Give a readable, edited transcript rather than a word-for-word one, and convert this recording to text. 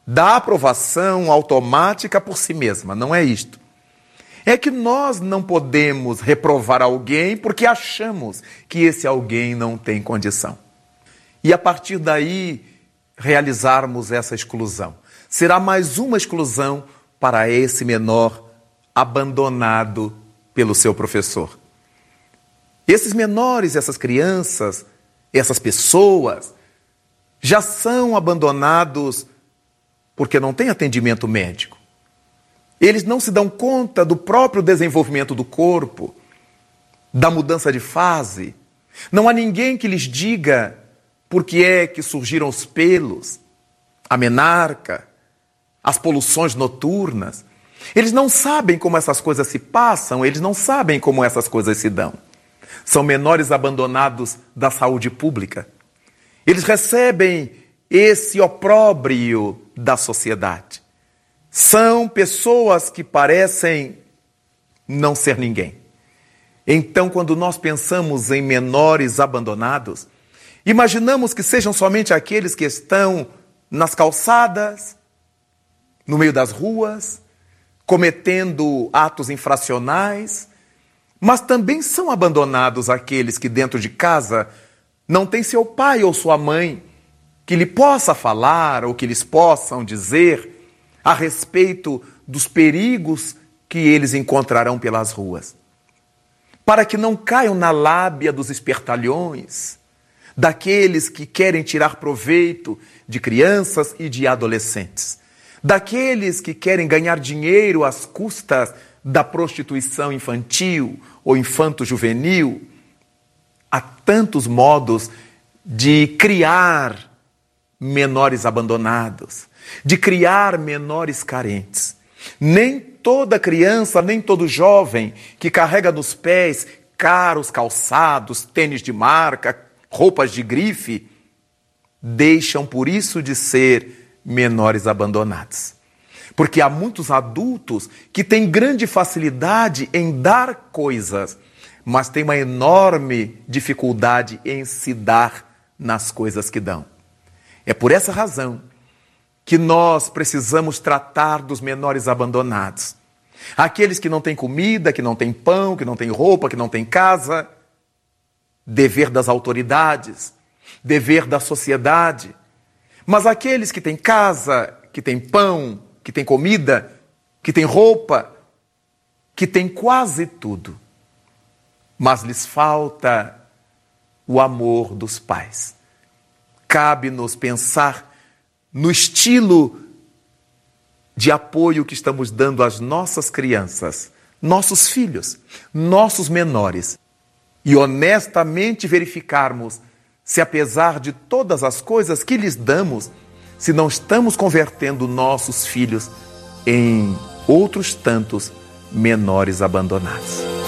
da aprovação automática por si mesma. Não é isto. É que nós não podemos reprovar alguém porque achamos que esse alguém não tem condição. E a partir daí realizarmos essa exclusão. Será mais uma exclusão para esse menor abandonado pelo seu professor. Esses menores, essas crianças, essas pessoas já são abandonados porque não têm atendimento médico. Eles não se dão conta do próprio desenvolvimento do corpo, da mudança de fase. Não há ninguém que lhes diga por que é que surgiram os pelos, a menarca, as poluições noturnas. Eles não sabem como essas coisas se passam, eles não sabem como essas coisas se dão. São menores abandonados da saúde pública. Eles recebem esse opróbrio da sociedade. São pessoas que parecem não ser ninguém. Então, quando nós pensamos em menores abandonados, imaginamos que sejam somente aqueles que estão nas calçadas, no meio das ruas, cometendo atos infracionais, mas também são abandonados aqueles que dentro de casa não têm seu pai ou sua mãe que lhe possa falar ou que lhes possam dizer a respeito dos perigos que eles encontrarão pelas ruas. Para que não caiam na lábia dos espertalhões, daqueles que querem tirar proveito de crianças e de adolescentes, daqueles que querem ganhar dinheiro às custas da prostituição infantil ou infanto-juvenil. Há tantos modos de criar menores abandonados, de criar menores carentes. Nem toda criança, nem todo jovem que carrega nos pés caros calçados, tênis de marca, roupas de grife, deixam por isso de ser menores abandonados. Porque há muitos adultos que têm grande facilidade em dar coisas, mas têm uma enorme dificuldade em se dar nas coisas que dão. É por essa razão que nós precisamos tratar dos menores abandonados. Aqueles que não têm comida, que não têm pão, que não têm roupa, que não têm casa. Dever das autoridades, dever da sociedade. Mas aqueles que têm casa, que têm pão, que têm comida, que têm roupa, que têm quase tudo, mas lhes falta o amor dos pais. Cabe-nos pensar no estilo de apoio que estamos dando às nossas crianças, nossos filhos, nossos menores, e honestamente verificarmos se, apesar de todas as coisas que lhes damos, se não estamos convertendo nossos filhos em outros tantos menores abandonados.